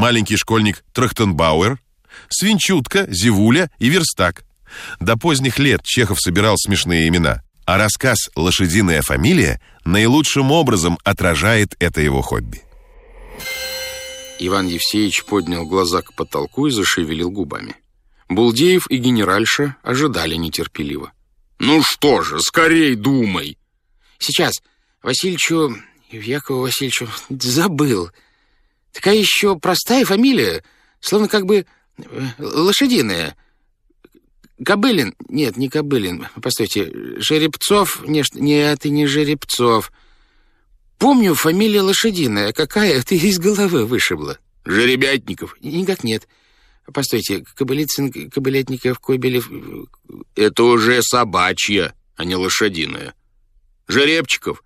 маленький школьник Трахтенбауэр, Свинчутка, Зевуля и Верстак. До поздних лет Чехов собирал смешные имена, а рассказ «Лошадиная фамилия» наилучшим образом отражает это его хобби. Иван Евсеевич поднял глаза к потолку и зашевелил губами. Булдеев и генеральша ожидали нетерпеливо. «Ну что же, скорей думай!» «Сейчас, Якову Васильевичу, забыл. Такая еще простая фамилия, словно как бы лошадиная. Кобылин? Нет, не Кобылин. Постойте, Жеребцов? Нет, и не Жеребцов. Помню, фамилия лошадиная. Какая? Ты из головы вышибла. Жеребятников? Никак нет. Постойте, Кобылицын, Кобылятников, Кобелев... Это уже собачья, а не лошадиная. Жеребчиков?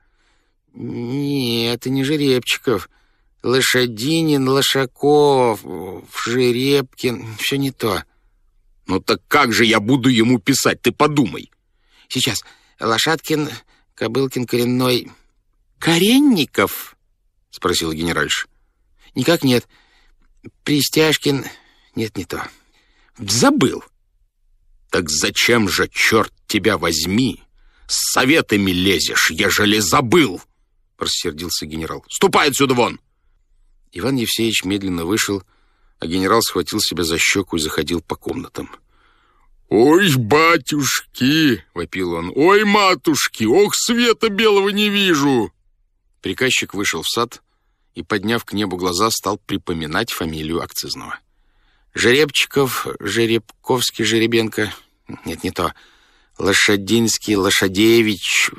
Нет, это не Жеребчиков. Лошадинин, Лошаков, Жеребкин. Все не то. Ну так как же я буду ему писать? Ты подумай. Сейчас. Лошадкин, Кобылкин, Коренной... Коренников? Спросил генеральша. Никак нет. Пристяжкин... Нет, не то. Забыл. Так зачем же, черт тебя возьми, с советами лезешь, ежели забыл? Рассердился генерал. Ступай отсюда вон! Иван Евсеевич медленно вышел, а генерал схватил себя за щеку и заходил по комнатам. «Ой, батюшки!» — вопил он. «Ой, матушки! Ох, света белого не вижу!» Приказчик вышел в сад и, подняв к небу глаза, стал припоминать фамилию акцизного. Жеребчиков, Жеребковский, Жеребенко. Нет, не то. Лошадинский, Лошадевич,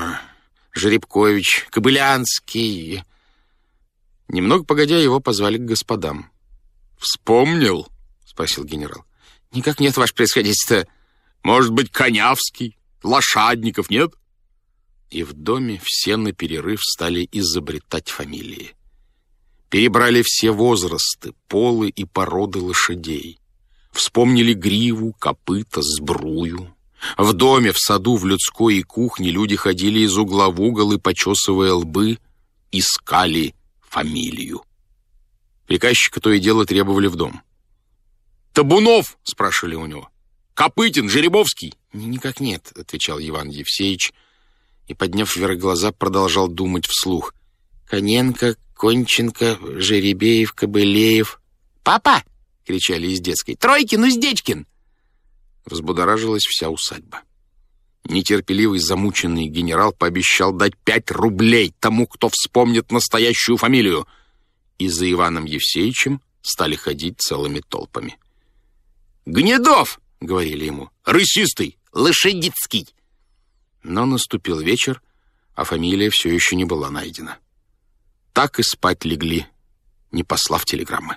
Жеребкович, Кобылянский. Немного погодя, его позвали к господам. «Вспомнил?» — спросил генерал. «Никак нет, ваше происходительство». «Может быть, Конявский, Лошадников, нет?» И в доме все наперерыв стали изобретать фамилии. Перебрали все возрасты, полы и породы лошадей. Вспомнили гриву, копыта, сбрую. В доме, в саду, в людской и кухне люди ходили из угла в угол и, почесывая лбы, искали фамилию. Приказчика то и дело требовали в дом. «Табунов?» — спрашивали у него. «Копытин, Жеребовский?» «Никак нет», — отвечал Иван Евсеевич, и, подняв вверх глаза, продолжал думать вслух. «Коненко, Конченко, Жеребеев, Кобылеев». «Папа!» — кричали из детской. «Тройкин, Уздечкин!» Взбудоражилась вся усадьба. Нетерпеливый, замученный генерал пообещал дать 5 рублей тому, кто вспомнит настоящую фамилию. И за Иваном Евсеевичем стали ходить целыми толпами. «Гнедов!» — говорили ему. «Рысистый! Лошадицкий!» Но наступил вечер, а фамилия все еще не была найдена. Так и спать легли, не послав телеграммы.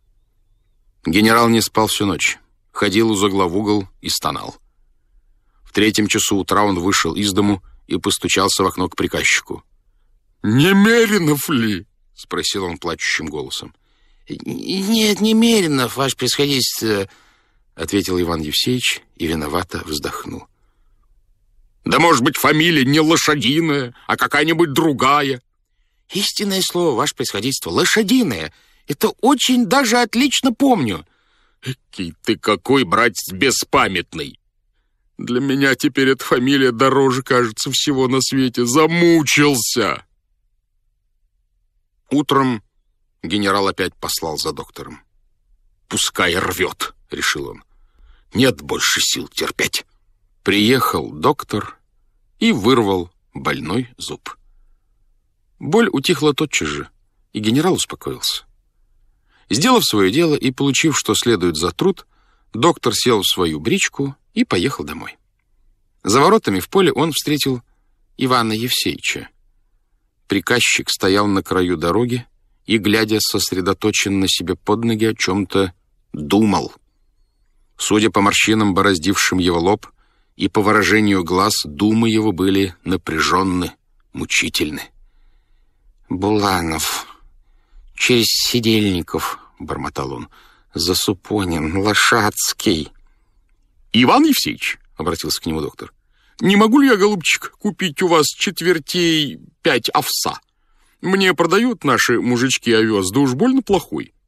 Генерал не спал всю ночь, ходил из угла в угол и стонал. В 3 часу утра он вышел из дому и постучался в окно к приказчику. «Немеринов ли?» — спросил он плачущим голосом. «Нет, Немеринов, ваше происходительство», — ответил Иван Евсеевич и виновато вздохнул. «Да, может быть, фамилия не лошадиная, а какая-нибудь другая?» «Истинное слово, ваше происходительство, лошадиная. Это очень даже отлично помню». «Экий ты какой, братец, беспамятный! Для меня теперь эта фамилия дороже, кажется, всего на свете. Замучился!» Утром генерал опять послал за доктором. «Пускай рвет», — решил он. «Нет больше сил терпеть». Приехал доктор и вырвал больной зуб. Боль утихла тотчас же, и генерал успокоился. Сделав свое дело и получив, что следует за труд, доктор сел в свою бричку и поехал домой. За воротами в поле он встретил Ивана Евсеевича. Приказчик стоял на краю дороги и, глядя сосредоточенно себе под ноги, о чем-то думал. Судя по морщинам, бороздившим его лоб, и по выражению глаз, думы его были напряженны, мучительны. «Буланов, через Сидельников», — бормотал он, — «Засупонин, Лошадский». «Иван Евсеевич», — обратился к нему доктор, — «не могу ли я, голубчик, купить у вас 4/5 овса? Мне продают наши мужички овес, да уж больно плохой».